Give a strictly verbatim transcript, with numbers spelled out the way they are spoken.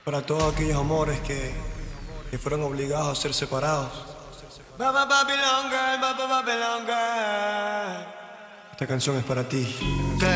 Para todos aquellos amores que, que fueron obligados a ser separados. Baba Babylon Girl, Baba Babylon Girl. Esta canción es para ti.